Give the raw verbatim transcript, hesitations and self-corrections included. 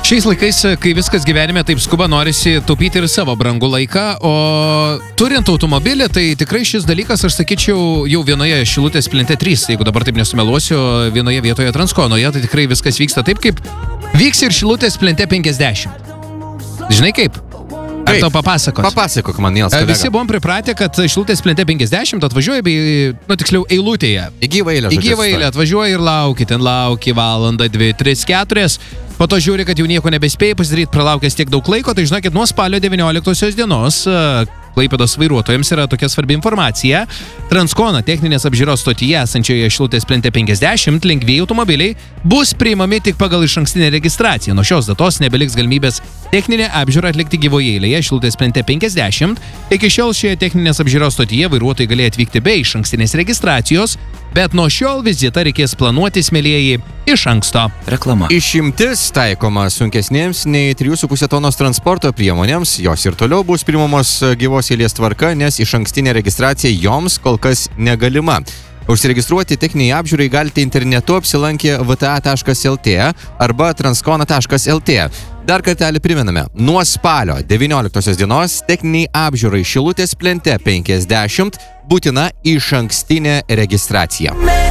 Šiais laikais, kai viskas gyvenime taip skuba, norisi taupyti ir savo brangų laiką, o turint automobilį, tai tikrai šis dalykas, aš sakyčiau, jau vienoje Šilutės plente trys, jeigu dabar taip nesumeluosiu, vienoje vietoje Transkonoje, tai tikrai viskas vyksta taip, kaip vyks ir Šilutės plente penkiasdešimt. Žinai kaip? Ar tau papasakos? Papasakok man, Nielas, kolega. Visi buvom pripratę, kad Šilutės plente penkiasdešimt atvažiuoja, bei, nu tiksliau, eilutėje. Į gyvą eilę. Į gyvą eilę atvažiuoja ir lauki, ten lauki valandą, dvi, tris, keturias. Po to žiūri, kad jau nieko nebespėjai pasidaryti, pralaukęs tiek daug laiko, tai žinokit, nuo spalio devynioliktosios dienos Klaipėdos vairuotojams yra tokia svarbi informacija. Transkona techninės apžiūros stotyje esančioje Šilutės plente penkiasdešimt lengvieji automobiliai bus priimami tik pagal išankstinę registraciją. Nuo šios datos nebeliks galimybės techninę apžiūrą atlikti gyvoje eilėje Šilutės plente penkiasdešimt. Iki šiol šioje techninės apžiūros stotyje vairuotojai galėjo atvykti be išankstinės registracijos, bet nuo šiol vizitą reikės planuoti, smėlieji, iš anksto. Reklama. Išimtis taikoma sunkesnėms nei trijų su puse tonos transporto priemonėms, jos ir toliau bus priimamos gyvos eilės tvarka, nes išankstinė registracija joms kol kas negalima. Užsiregistruoti techniniai apžiūrai galite internetu apsilankę v t a taškas l t arba transkona taškas l t. Dar kartelį primename, nuo spalio devynioliktosios dienos techniniai apžiūrai Šilutės plente penkiasdešimt būtina išankstinė registracija.